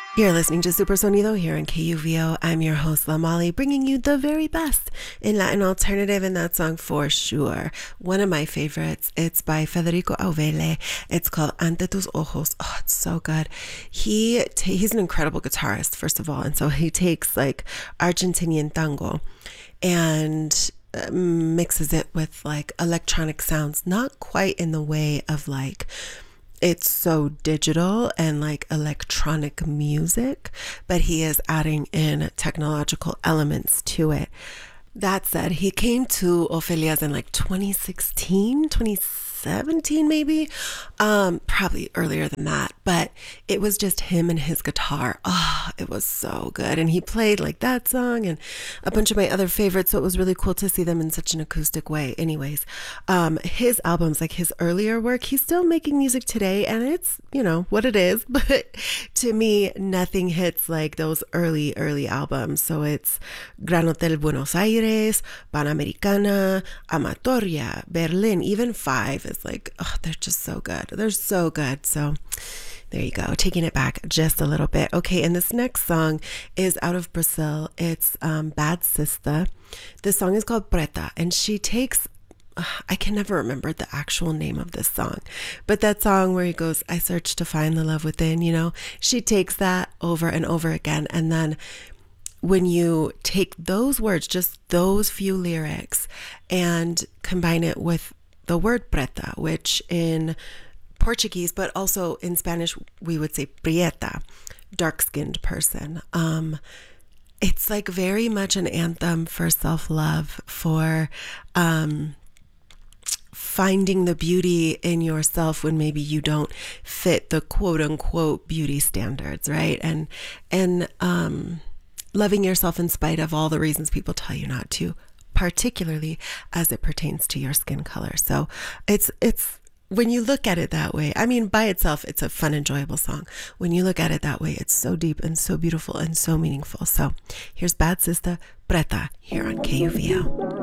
You're listening to Super Sonido here on KUVO. I'm your host, Lamali, bringing you the very best in Latin alternative, and that song for sure. One of my favorites. It's by Federico Auvele. It's called Ante tus ojos. Oh, it's so good. He's an incredible guitarist, first of all, and so he takes like Argentinian tango and mixes it with like electronic sounds, not quite in the way of like it's so digital and like electronic music, but he is adding in technological elements to it. That said, he came to Ophelia's in like 2016, 2017 maybe, probably earlier than that, but it was just him and his guitar. Oh, it was so good. And he played like that song and a bunch of my other favorites, so it was really cool to see them in such an acoustic way. Anyways, his albums, like his earlier work, he's still making music today, and it's, you know, what it is, but to me, nothing hits like those early albums. So it's Gran Hotel Buenos Aires, Panamericana, Amatoria, Berlin, even Five is like, oh, they're just so good. They're so good. So there you go, taking it back just a little bit. Okay, and this next song is out of Brazil. It's Bad Sista. The song is called Preta, and she takes, I can never remember the actual name of this song, but that song where he goes, I search to find the love within, you know, she takes that over and over again. And then when you take those words, just those few lyrics, and combine it with the word preta, which in Portuguese, but also in Spanish, we would say prieta, dark-skinned person. It's like very much an anthem for self-love, for finding the beauty in yourself when maybe you don't fit the quote-unquote beauty standards, right? And loving yourself in spite of all the reasons people tell you not to, particularly as it pertains to your skin color. So it's when you look at it that way, I mean, by itself, it's a fun, enjoyable song. When you look at it that way, it's so deep and so beautiful and so meaningful. So here's Bad Sista, Preta, here on KUVO.